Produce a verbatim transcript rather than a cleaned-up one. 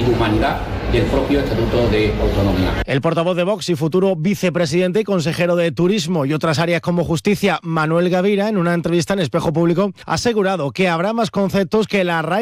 y humanidad del propio Estatuto de Autonomía. El portavoz de Vox y futuro vicepresidente y consejero de Turismo y otras áreas como Justicia, Manuel Gavira, en una entrevista en Espejo Público, ha asegurado que habrá más conceptos que la R A E